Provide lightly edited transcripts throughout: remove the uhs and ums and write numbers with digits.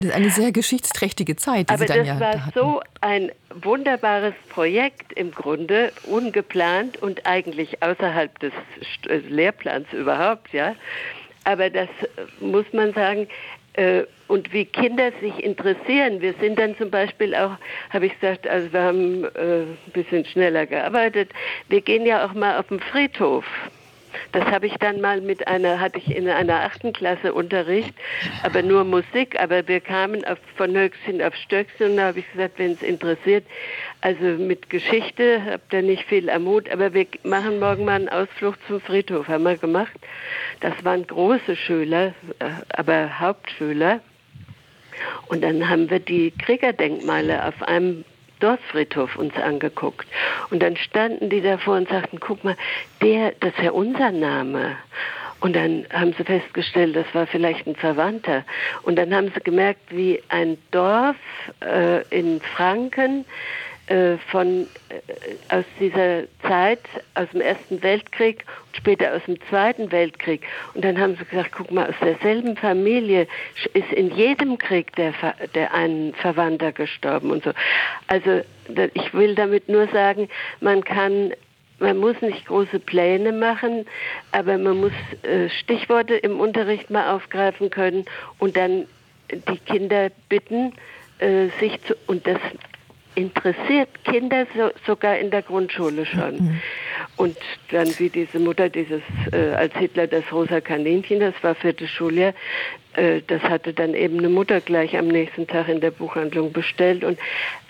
Das ist eine sehr geschichtsträchtige Zeit, die Aber Sie dann das war da hatten. so ein wunderbares Projekt im Grunde, ungeplant und eigentlich außerhalb des Lehrplans überhaupt, ja. Aber das muss man sagen, und wie Kinder sich interessieren. Wir sind dann zum Beispiel auch, habe ich gesagt, also wir haben ein bisschen schneller gearbeitet, wir gehen ja auch mal auf den Friedhof. Das habe ich dann mal hatte ich in einer 8. Klasse Unterricht, aber nur Musik, aber wir kamen von Höchstchen auf Stöckchen und da habe ich gesagt, wenn es interessiert, also mit Geschichte habt ihr nicht viel am Hut, aber wir machen morgen mal einen Ausflug zum Friedhof, haben wir gemacht. Das waren große Schüler, aber Hauptschüler. Und dann haben wir die Kriegerdenkmale auf einem Dorffriedhof uns angeguckt. Und dann standen die davor und sagten, guck mal, das ist ja unser Name. Und dann haben sie festgestellt, das war vielleicht ein Verwandter. Und dann haben sie gemerkt, wie ein Dorf in Franken aus dieser Zeit, aus dem Ersten Weltkrieg und später aus dem Zweiten Weltkrieg. Und dann haben sie gesagt, guck mal, aus derselben Familie ist in jedem Krieg der ein Verwandter gestorben und so. Also ich will damit nur sagen, man muss nicht große Pläne machen, aber man muss Stichworte im Unterricht mal aufgreifen können und dann die Kinder bitten, und das interessiert Kinder sogar in der Grundschule schon. Mhm. Und dann wie diese Mutter, als Hitler das rosa Kaninchen, das war 4. Schuljahr, das hatte dann eben eine Mutter gleich am nächsten Tag in der Buchhandlung bestellt. Und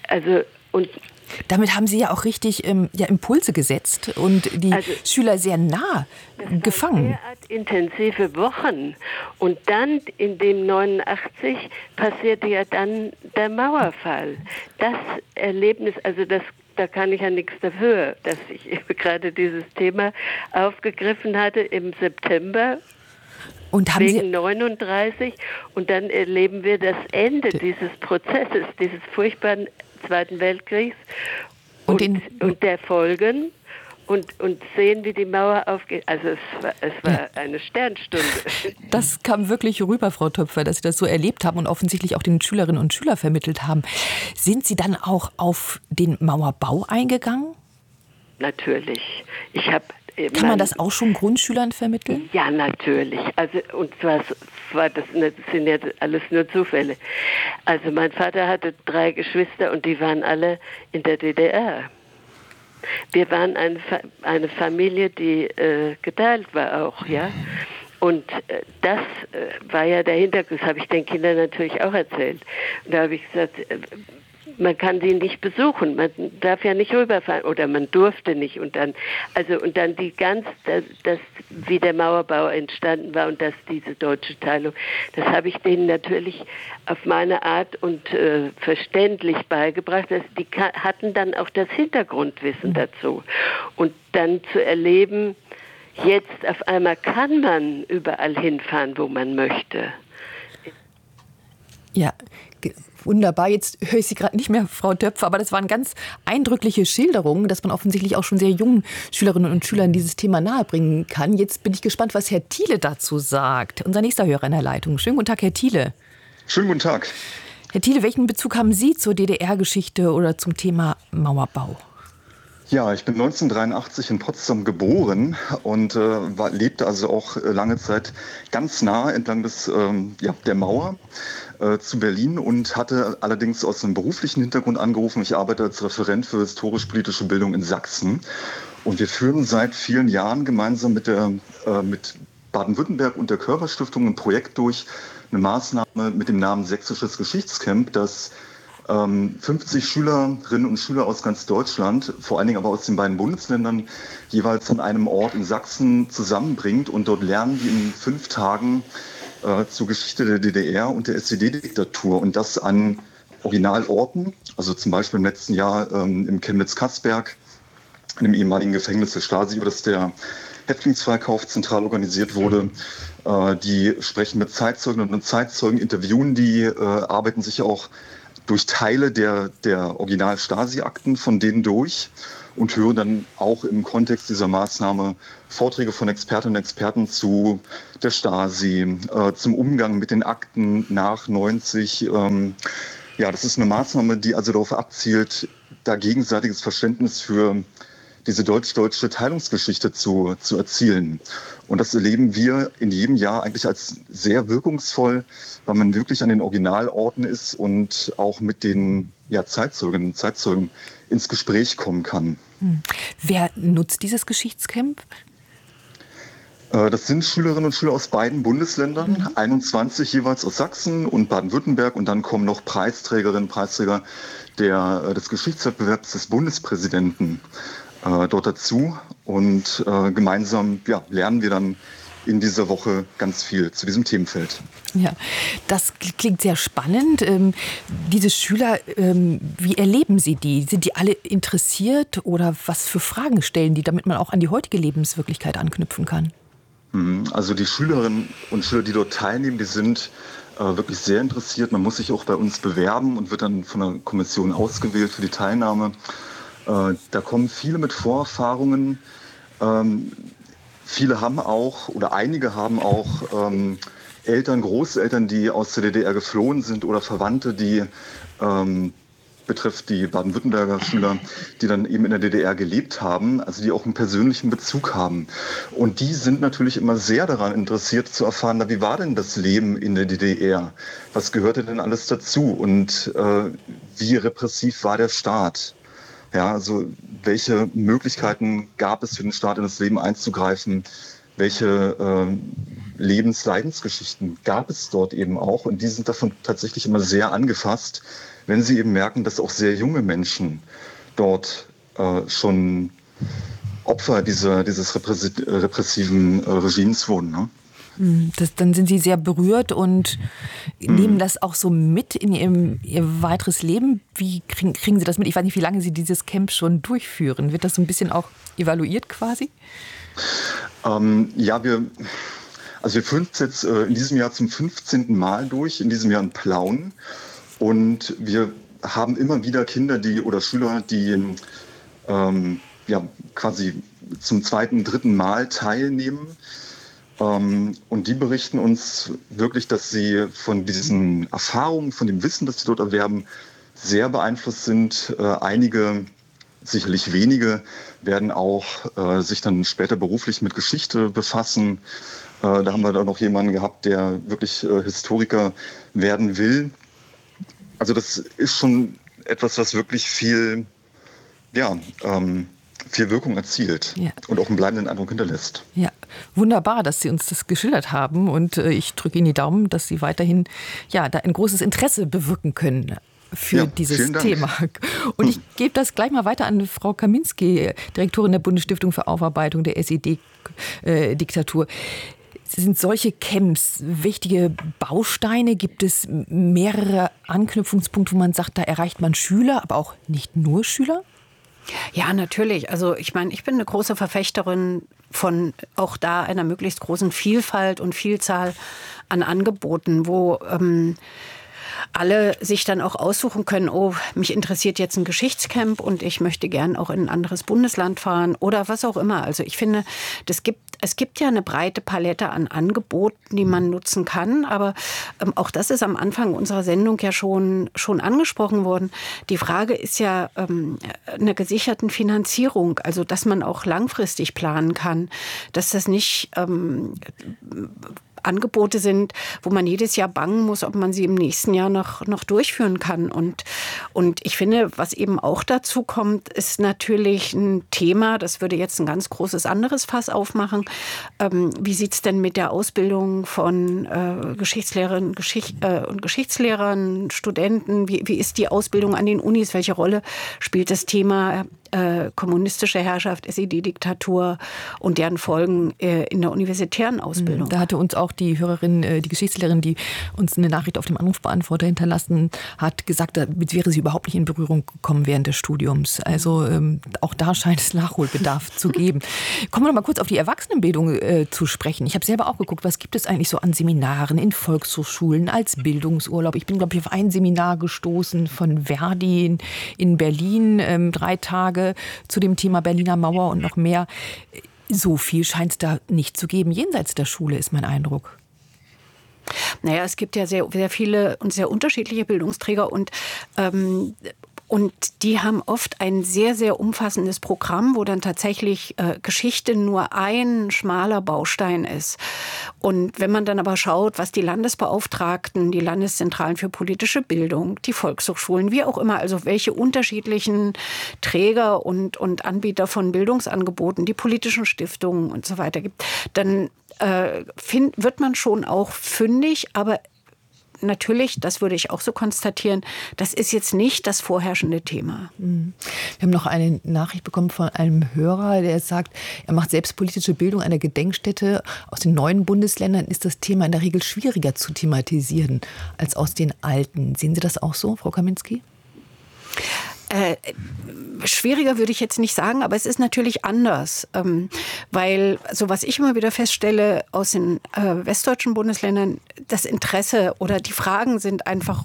damit haben Sie ja auch richtig Impulse gesetzt und die Schüler sehr nah gefangen. Derart intensive Wochen. Und dann in dem 89 passierte ja dann der Mauerfall. Das Erlebnis, da kann ich ja nichts dafür, dass ich gerade dieses Thema aufgegriffen hatte im September. Und wegen 39. Und dann erleben wir das Ende dieses Prozesses, dieses furchtbaren Zweiten Weltkriegs und der Folgen und sehen, wie die Mauer aufgeht. Also es war eine Sternstunde. Das kam wirklich rüber, Frau Töpfer, dass Sie das so erlebt haben und offensichtlich auch den Schülerinnen und Schülern vermittelt haben. Sind Sie dann auch auf den Mauerbau eingegangen? Natürlich. Kann man das auch schon Grundschülern vermitteln? Ja, natürlich. Und das sind ja alles nur Zufälle. Also mein Vater hatte 3 Geschwister und die waren alle in der DDR. Wir waren eine Familie, die geteilt war auch, ja. Und das war ja der Hintergrund, das habe ich den Kindern natürlich auch erzählt. Und da habe ich gesagt, man kann sie nicht besuchen, man darf ja nicht rüberfahren oder man durfte nicht und dann wie der Mauerbau entstanden war und dass diese deutsche Teilung, das habe ich denen natürlich auf meine Art und verständlich beigebracht, dass die hatten dann auch das Hintergrundwissen dazu und dann zu erleben, jetzt auf einmal kann man überall hinfahren, wo man möchte. Ja, wunderbar. Jetzt höre ich Sie gerade nicht mehr, Frau Töpfer, aber das waren ganz eindrückliche Schilderungen, dass man offensichtlich auch schon sehr jungen Schülerinnen und Schülern dieses Thema nahebringen kann. Jetzt bin ich gespannt, was Herr Thiele dazu sagt. Unser nächster Hörer in der Leitung. Schönen guten Tag, Herr Thiele. Schönen guten Tag. Herr Thiele, welchen Bezug haben Sie zur DDR-Geschichte oder zum Thema Mauerbau? Ja, ich bin 1983 in Potsdam geboren und lebte also auch lange Zeit ganz nah entlang der Mauer zu Berlin und hatte allerdings aus einem beruflichen Hintergrund angerufen. Ich arbeite als Referent für historisch-politische Bildung in Sachsen und wir führen seit vielen Jahren gemeinsam mit Baden-Württemberg und der Körper-Stiftung ein Projekt durch, eine Maßnahme mit dem Namen Sächsisches Geschichtscamp, das 50 Schülerinnen und Schüler aus ganz Deutschland, vor allen Dingen aber aus den beiden Bundesländern, jeweils an einem Ort in Sachsen zusammenbringt. Und dort lernen die in 5 Tagen zur Geschichte der DDR und der SED-Diktatur. Und das an Originalorten, also zum Beispiel im letzten Jahr im Chemnitz-Katzberg, in dem ehemaligen Gefängnis der Stasi, wo das der Häftlingsfreikauf zentral organisiert wurde. Die sprechen mit Zeitzeugen und Zeitzeugen, interviewen die, arbeiten sich auch durch Teile der Original-Stasi-Akten von denen durch und höre dann auch im Kontext dieser Maßnahme Vorträge von Expertinnen und Experten zu der Stasi, zum Umgang mit den Akten nach 90. Ja, das ist eine Maßnahme, die also darauf abzielt, da gegenseitiges Verständnis für diese deutsch-deutsche Teilungsgeschichte zu erzielen. Und das erleben wir in jedem Jahr eigentlich als sehr wirkungsvoll, weil man wirklich an den Originalorten ist und auch mit den Zeitzeuginnen und Zeitzeugen ins Gespräch kommen kann. Wer nutzt dieses Geschichtscamp? Das sind Schülerinnen und Schüler aus beiden Bundesländern, 21 jeweils aus Sachsen und Baden-Württemberg. Und dann kommen noch Preisträgerinnen und Preisträger des Geschichtswettbewerbs des Bundespräsidenten dort dazu. Und gemeinsam lernen wir dann in dieser Woche ganz viel zu diesem Themenfeld. Ja, das klingt sehr spannend. Diese Schüler, wie erleben Sie die? Sind die alle interessiert oder was für Fragen stellen die, damit man auch an die heutige Lebenswirklichkeit anknüpfen kann? Also die Schülerinnen und Schüler, die dort teilnehmen, die sind wirklich sehr interessiert. Man muss sich auch bei uns bewerben und wird dann von der Kommission ausgewählt für die Teilnahme. Da kommen viele mit Vorerfahrungen. Viele haben auch oder einige haben auch Eltern, Großeltern, die aus der DDR geflohen sind oder Verwandte, die betrifft die Baden-Württemberger Schüler, die dann eben in der DDR gelebt haben, also die auch einen persönlichen Bezug haben. Und die sind natürlich immer sehr daran interessiert zu erfahren, wie war denn das Leben in der DDR? Was gehörte denn alles dazu? Und wie repressiv war der Staat? Ja, also welche Möglichkeiten gab es für den Staat, in das Leben einzugreifen? Welche Lebensleidensgeschichten gab es dort eben auch? Und die sind davon tatsächlich immer sehr angefasst, wenn sie eben merken, dass auch sehr junge Menschen dort schon Opfer dieses repressiven Regimes wurden. Ne? Dann sind Sie sehr berührt und nehmen das auch so mit in Ihr weiteres Leben. Wie kriegen Sie das mit? Ich weiß nicht, wie lange Sie dieses Camp schon durchführen. Wird das so ein bisschen auch evaluiert quasi? Wir führen es jetzt in diesem Jahr zum 15. Mal durch, in diesem Jahr in Plauen. Und wir haben immer wieder Kinder oder Schüler, die quasi zum 2., 3. Mal teilnehmen. Und die berichten uns wirklich, dass sie von diesen Erfahrungen, von dem Wissen, das sie dort erwerben, sehr beeinflusst sind. Einige, sicherlich wenige, werden auch sich dann später beruflich mit Geschichte befassen. Da haben wir dann noch jemanden gehabt, der wirklich Historiker werden will. Also das ist schon etwas, was wirklich viel Wirkung erzielt und auch einen bleibenden Eindruck hinterlässt. Ja, wunderbar, dass Sie uns das geschildert haben und ich drücke Ihnen die Daumen, dass Sie weiterhin da ein großes Interesse bewirken können für dieses Thema. Und ich gebe das gleich mal weiter an Frau Kaminski, Direktorin der Bundesstiftung für Aufarbeitung der SED-Diktatur. Sind solche Camps wichtige Bausteine? Gibt es mehrere Anknüpfungspunkte, wo man sagt, da erreicht man Schüler, aber auch nicht nur Schüler? Ja, natürlich. Also ich meine, ich bin eine große Verfechterin von auch da einer möglichst großen Vielfalt und Vielzahl an Angeboten, wo alle sich dann auch aussuchen können, mich interessiert jetzt ein Geschichtscamp und ich möchte gern auch in ein anderes Bundesland fahren oder was auch immer. Also ich finde, es gibt ja eine breite Palette an Angeboten, die man nutzen kann, aber auch das ist am Anfang unserer Sendung ja schon angesprochen worden. Die Frage ist ja einer gesicherten Finanzierung, also dass man auch langfristig planen kann, dass das nicht Angebote sind, wo man jedes Jahr bangen muss, ob man sie im nächsten Jahr noch durchführen kann. Und ich finde, was eben auch dazu kommt, ist natürlich ein Thema, das würde jetzt ein ganz großes anderes Fass aufmachen. Wie sieht es denn mit der Ausbildung von Geschichtslehrerinnen und Geschichtslehrern, Studenten? Wie ist die Ausbildung an den Unis? Welche Rolle spielt das Thema kommunistische Herrschaft, SED-Diktatur und deren Folgen in der universitären Ausbildung? Da hatte uns auch die Hörerin, die Geschichtslehrerin, die uns eine Nachricht auf dem Anrufbeantworter hinterlassen hat, gesagt, damit wäre sie überhaupt nicht in Berührung gekommen während des Studiums. Also auch da scheint es Nachholbedarf zu geben. Kommen wir noch mal kurz auf die Erwachsenenbildung zu sprechen. Ich habe selber auch geguckt, was gibt es eigentlich so an Seminaren in Volkshochschulen als Bildungsurlaub. Ich bin, glaube ich, auf ein Seminar gestoßen von Verdi in Berlin, 3 Tage zu dem Thema Berliner Mauer und noch mehr. So viel scheint es da nicht zu geben. Jenseits der Schule ist mein Eindruck. Naja, es gibt ja sehr, sehr viele und sehr unterschiedliche Bildungsträger und die haben oft ein sehr, sehr umfassendes Programm, wo dann tatsächlich Geschichte nur ein schmaler Baustein ist. Und wenn man dann aber schaut, was die Landesbeauftragten, die Landeszentralen für politische Bildung, die Volkshochschulen, wie auch immer, also welche unterschiedlichen Träger und Anbieter von Bildungsangeboten, die politischen Stiftungen und so weiter gibt, dann wird man schon auch fündig, aber natürlich, das würde ich auch so konstatieren, das ist jetzt nicht das vorherrschende Thema. Wir haben noch eine Nachricht bekommen von einem Hörer, der sagt, er macht selbst politische Bildung an der Gedenkstätte. Aus den neuen Bundesländern ist das Thema in der Regel schwieriger zu thematisieren als aus den alten. Sehen Sie das auch so, Frau Kaminski? Schwieriger würde ich jetzt nicht sagen, aber es ist natürlich anders, weil so was ich immer wieder feststelle aus den westdeutschen Bundesländern, das Interesse oder die Fragen sind einfach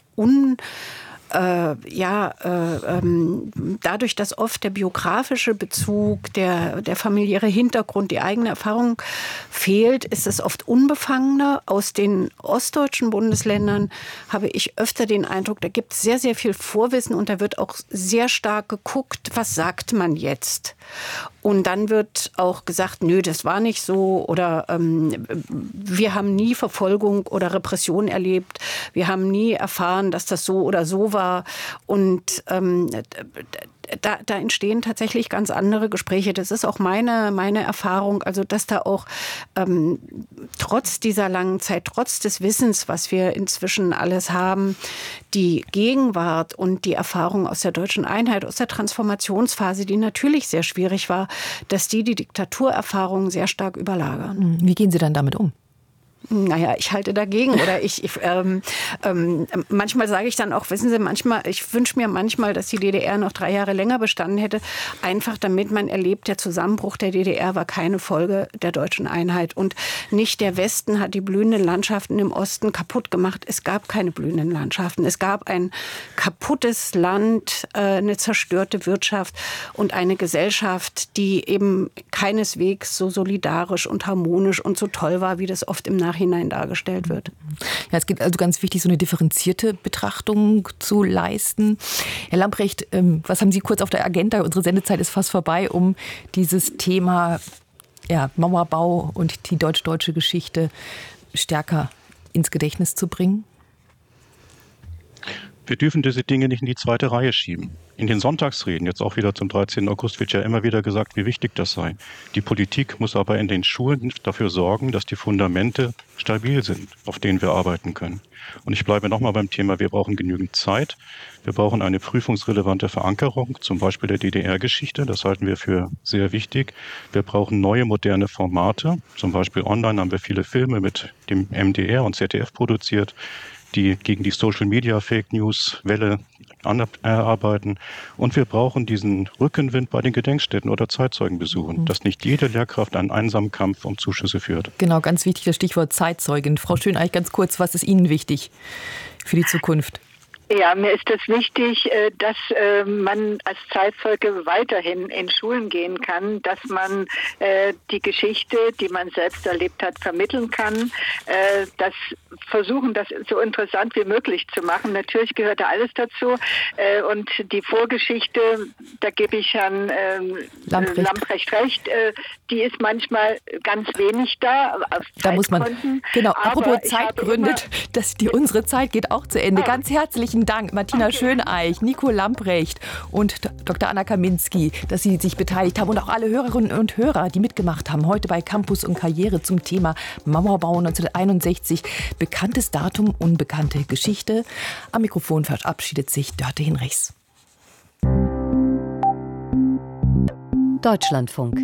dadurch, dass oft der biografische Bezug, der familiäre Hintergrund, die eigene Erfahrung fehlt, ist es oft unbefangener. Aus den ostdeutschen Bundesländern habe ich öfter den Eindruck, da gibt es sehr, sehr viel Vorwissen und da wird auch sehr stark geguckt, was sagt man jetzt? Und dann wird auch gesagt, nö, das war nicht so oder wir haben nie Verfolgung oder Repression erlebt. Wir haben nie erfahren, dass das so oder so war. Und da entstehen tatsächlich ganz andere Gespräche. Das ist auch meine Erfahrung, also dass da auch trotz dieser langen Zeit, trotz des Wissens, was wir inzwischen alles haben, die Gegenwart und die Erfahrung aus der deutschen Einheit, aus der Transformationsphase, die natürlich sehr schwierig war, dass die Diktaturerfahrungen sehr stark überlagern. Wie gehen Sie dann damit um? Naja, ich halte dagegen oder manchmal sage ich dann auch, wissen Sie, ich wünsche mir manchmal, dass die DDR noch 3 Jahre länger bestanden hätte, einfach damit man erlebt, der Zusammenbruch der DDR war keine Folge der deutschen Einheit und nicht der Westen hat die blühenden Landschaften im Osten kaputt gemacht. Es gab keine blühenden Landschaften. Es gab ein kaputtes Land, eine zerstörte Wirtschaft und eine Gesellschaft, die eben keineswegs so solidarisch und harmonisch und so toll war, wie das oft im Nachhinein dargestellt wird. Ja, es geht also ganz wichtig, so eine differenzierte Betrachtung zu leisten. Herr Lamprecht, was haben Sie kurz auf der Agenda? Unsere Sendezeit ist fast vorbei, um dieses Thema Mauerbau und die deutsch-deutsche Geschichte stärker ins Gedächtnis zu bringen? Wir dürfen diese Dinge nicht in die zweite Reihe schieben. In den Sonntagsreden, jetzt auch wieder zum 13. August, wird ja immer wieder gesagt, wie wichtig das sei. Die Politik muss aber in den Schulen dafür sorgen, dass die Fundamente stabil sind, auf denen wir arbeiten können. Und ich bleibe nochmal beim Thema, wir brauchen genügend Zeit. Wir brauchen eine prüfungsrelevante Verankerung, zum Beispiel der DDR-Geschichte. Das halten wir für sehr wichtig. Wir brauchen neue, moderne Formate. Zum Beispiel online haben wir viele Filme mit dem MDR und ZDF produziert, die gegen die Social-Media-Fake-News-Welle arbeiten. Und wir brauchen diesen Rückenwind bei den Gedenkstätten oder Zeitzeugenbesuchen, dass nicht jede Lehrkraft einen einsamen Kampf um Zuschüsse führt. Genau, ganz wichtig das Stichwort Zeitzeugen. Frau Schöneich, ganz kurz, was ist Ihnen wichtig für die Zukunft? Ja, mir ist es wichtig, dass man als Zeitzeuge weiterhin in Schulen gehen kann, dass man die Geschichte, die man selbst erlebt hat, vermitteln kann, das versuchen, das so interessant wie möglich zu machen. Natürlich gehört da alles dazu und die Vorgeschichte, da gebe ich Herrn Lamprecht recht, die ist manchmal ganz wenig da. Da muss man, genau, apropos Zeitgründe, unsere Zeit geht auch zu Ende. Ganz herzlichen Dank, Martina Schöneich, Nico Lamprecht und Dr. Anna Kaminski, dass Sie sich beteiligt haben und auch alle Hörerinnen und Hörer, die mitgemacht haben, heute bei Campus und Karriere zum Thema Mauerbau 1961. Bekanntes Datum, unbekannte Geschichte. Am Mikrofon verabschiedet sich Dörte Hinrichs. Deutschlandfunk.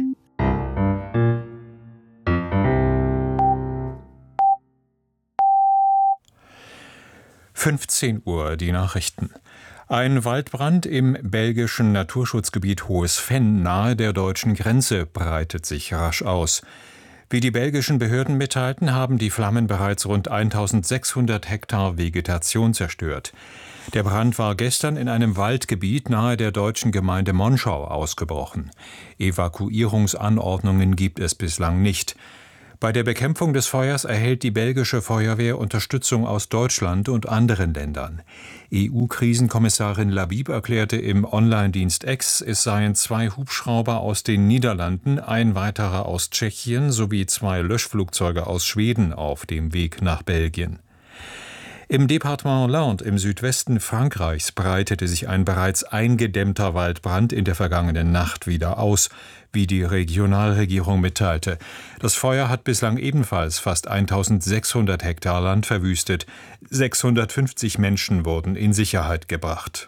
15 Uhr, die Nachrichten. Ein Waldbrand im belgischen Naturschutzgebiet Hohes Venn nahe der deutschen Grenze breitet sich rasch aus. Wie die belgischen Behörden mitteilten, haben die Flammen bereits rund 1600 Hektar Vegetation zerstört. Der Brand war gestern in einem Waldgebiet nahe der deutschen Gemeinde Monschau ausgebrochen. Evakuierungsanordnungen gibt es bislang nicht. Bei der Bekämpfung des Feuers erhält die belgische Feuerwehr Unterstützung aus Deutschland und anderen Ländern. EU-Krisenkommissarin Labib erklärte im Online-Dienst X, es seien 2 Hubschrauber aus den Niederlanden, ein weiterer aus Tschechien sowie 2 Löschflugzeuge aus Schweden auf dem Weg nach Belgien. Im Departement Landes im Südwesten Frankreichs breitete sich ein bereits eingedämmter Waldbrand in der vergangenen Nacht wieder aus, wie die Regionalregierung mitteilte. Das Feuer hat bislang ebenfalls fast 1600 Hektar Land verwüstet. 650 Menschen wurden in Sicherheit gebracht.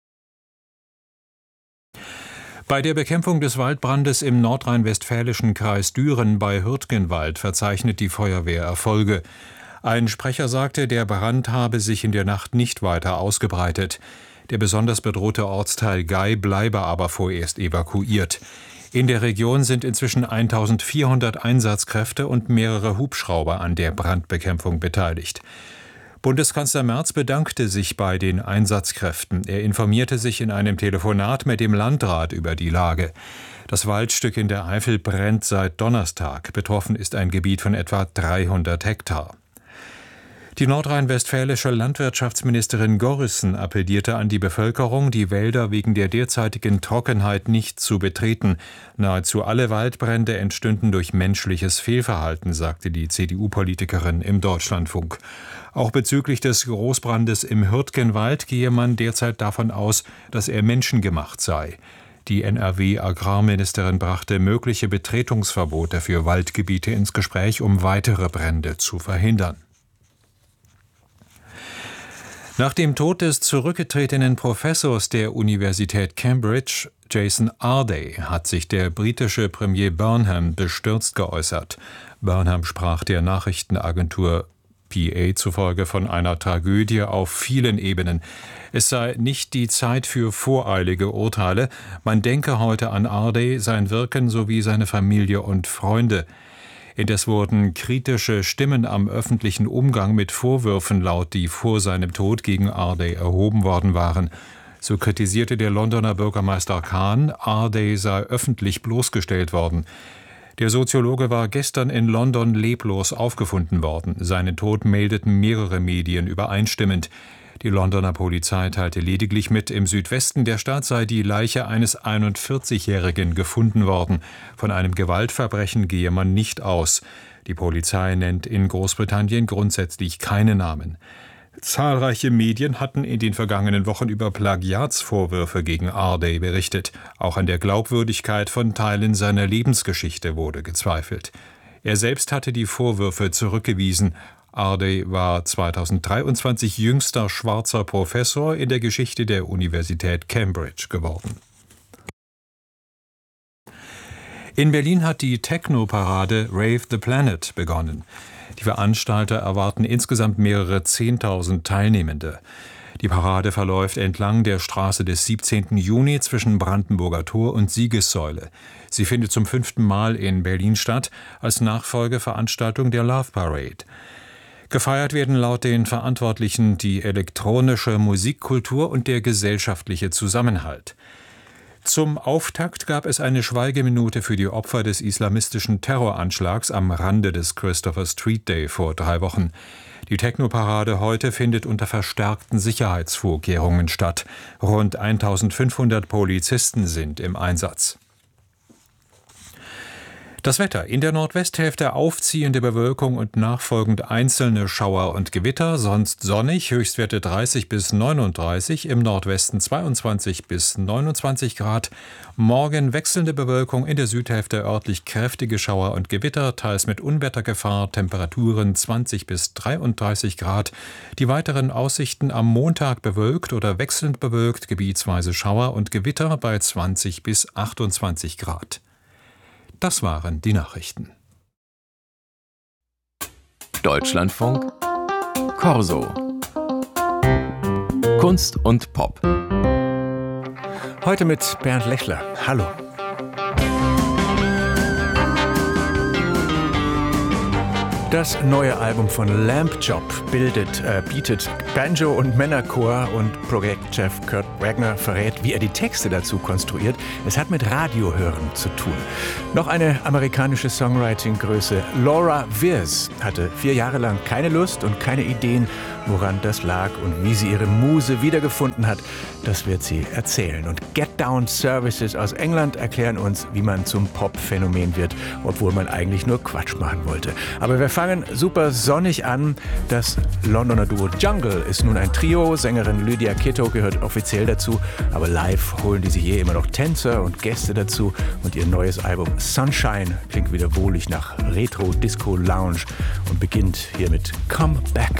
Bei der Bekämpfung des Waldbrandes im nordrhein-westfälischen Kreis Düren bei Hürtgenwald verzeichnet die Feuerwehr Erfolge. Ein Sprecher sagte, der Brand habe sich in der Nacht nicht weiter ausgebreitet. Der besonders bedrohte Ortsteil Gay bleibe aber vorerst evakuiert. In der Region sind inzwischen 1400 Einsatzkräfte und mehrere Hubschrauber an der Brandbekämpfung beteiligt. Bundeskanzler Merz bedankte sich bei den Einsatzkräften. Er informierte sich in einem Telefonat mit dem Landrat über die Lage. Das Waldstück in der Eifel brennt seit Donnerstag. Betroffen ist ein Gebiet von etwa 300 Hektar. Die nordrhein-westfälische Landwirtschaftsministerin Gorrissen appellierte an die Bevölkerung, die Wälder wegen der derzeitigen Trockenheit nicht zu betreten. Nahezu alle Waldbrände entstünden durch menschliches Fehlverhalten, sagte die CDU-Politikerin im Deutschlandfunk. Auch bezüglich des Großbrandes im Hürtgenwald gehe man derzeit davon aus, dass er menschengemacht sei. Die NRW-Agrarministerin brachte mögliche Betretungsverbote für Waldgebiete ins Gespräch, um weitere Brände zu verhindern. Nach dem Tod des zurückgetretenen Professors der Universität Cambridge, Jason Arday, hat sich der britische Premier Burnham bestürzt geäußert. Burnham sprach der Nachrichtenagentur PA zufolge von einer Tragödie auf vielen Ebenen. Es sei nicht die Zeit für voreilige Urteile. Man denke heute an Arday, sein Wirken sowie seine Familie und Freunde. Indes wurden kritische Stimmen am öffentlichen Umgang mit Vorwürfen laut, die vor seinem Tod gegen Arday erhoben worden waren. So kritisierte der Londoner Bürgermeister Khan, Arday sei öffentlich bloßgestellt worden. Der Soziologe war gestern in London leblos aufgefunden worden. Seinen Tod meldeten mehrere Medien übereinstimmend. Die Londoner Polizei teilte lediglich mit, im Südwesten der Stadt sei die Leiche eines 41-Jährigen gefunden worden. Von einem Gewaltverbrechen gehe man nicht aus. Die Polizei nennt in Großbritannien grundsätzlich keine Namen. Zahlreiche Medien hatten in den vergangenen Wochen über Plagiatsvorwürfe gegen Arday berichtet. Auch an der Glaubwürdigkeit von Teilen seiner Lebensgeschichte wurde gezweifelt. Er selbst hatte die Vorwürfe zurückgewiesen. Arday war 2023 jüngster schwarzer Professor in der Geschichte der Universität Cambridge geworden. In Berlin hat die Techno-Parade Rave the Planet begonnen. Die Veranstalter erwarten insgesamt mehrere 10.000 Teilnehmende. Die Parade verläuft entlang der Straße des 17. Juni zwischen Brandenburger Tor und Siegessäule. Sie findet zum 5. Mal in Berlin statt, als Nachfolgeveranstaltung der Love Parade. Gefeiert werden laut den Verantwortlichen die elektronische Musikkultur und der gesellschaftliche Zusammenhalt. Zum Auftakt gab es eine Schweigeminute für die Opfer des islamistischen Terroranschlags am Rande des Christopher Street Day vor 3 Wochen. Die Techno-Parade heute findet unter verstärkten Sicherheitsvorkehrungen statt. Rund 1500 Polizisten sind im Einsatz. Das Wetter: In der Nordwesthälfte aufziehende Bewölkung und nachfolgend einzelne Schauer und Gewitter, sonst sonnig, Höchstwerte 30 bis 39, im Nordwesten 22 bis 29 Grad. Morgen wechselnde Bewölkung, in der Südhälfte örtlich kräftige Schauer und Gewitter, teils mit Unwettergefahr, Temperaturen 20 bis 33 Grad. Die weiteren Aussichten: am Montag bewölkt oder wechselnd bewölkt, gebietsweise Schauer und Gewitter bei 20 bis 28 Grad. Das waren die Nachrichten. Deutschlandfunk Corso. Kunst und Pop. Heute mit Bernd Lechler. Hallo. Das neue Album von Lamp Chop bietet Banjo- und Männerchor und Projektchef Kurt Wagner verrät, wie er die Texte dazu konstruiert. Es hat mit Radiohören zu tun. Noch eine amerikanische Songwriting-Größe, Laura Viers, hatte 4 Jahre lang keine Lust und keine Ideen, woran das lag und wie sie ihre Muse wiedergefunden hat. Das wird sie erzählen. Und Get Down Services aus England erklären uns, wie man zum Pop-Phänomen wird, obwohl man eigentlich nur Quatsch machen wollte. Aber wir fangen super sonnig an. Das Londoner Duo Jungle ist nun ein Trio. Sängerin Lydia Kitto gehört offiziell dazu, aber live holen die sich immer noch Tänzer und Gäste dazu. Und ihr neues Album Sunshine klingt wieder wohlig nach Retro-Disco-Lounge und beginnt hier mit Come Back.